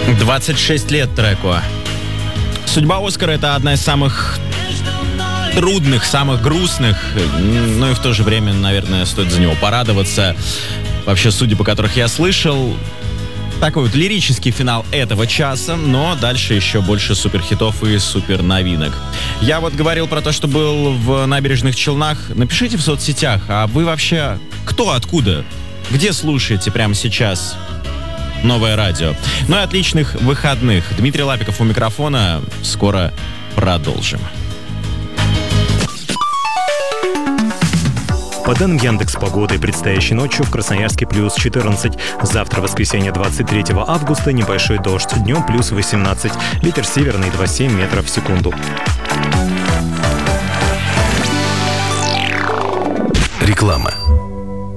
26 лет треку. Судьба Оскара — это одна из самых трудных, самых грустных, но и в то же время, наверное, стоит за него порадоваться. Вообще, судьи, по которых я слышал, такой вот лирический финал этого часа, но дальше еще больше суперхитов и суперновинок. Я вот говорил про то, что был в Набережных Челнах. Напишите в соцсетях, а вы вообще кто, откуда? Где слушаете прямо сейчас Новое радио? Ну и отличных выходных. Дмитрий Лапиков у микрофона. Скоро продолжим. По данным Яндекс.Погоды, предстоящей ночью в Красноярске плюс 14. Завтра, воскресенье, 23 августа, небольшой дождь. Днем плюс 18. Ветер северный 2,7 метров в секунду. Реклама.